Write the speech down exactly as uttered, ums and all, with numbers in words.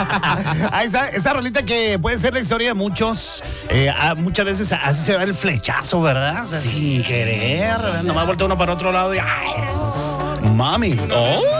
Ahí está, esa rolita que puede ser la historia de muchos. Eh, a, muchas veces así se da el flechazo, ¿verdad? O sea, sin querer. Nomás voltea uno para otro lado y ¡ay! Mami. ¡Oh!